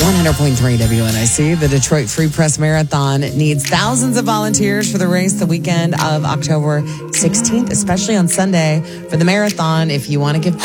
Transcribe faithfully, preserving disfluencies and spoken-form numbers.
one hundred point three W N I C, the Detroit Free Press Marathon needs thousands of volunteers for the race the weekend of October sixteenth, especially on Sunday for the marathon. If you want to give back,